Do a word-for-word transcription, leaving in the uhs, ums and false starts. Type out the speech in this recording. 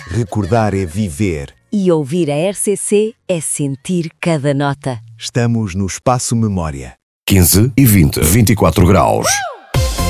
Recordar é viver. E ouvir a R C C é sentir cada nota. Estamos no Espaço Memória. quinze e vinte, vinte e quatro graus.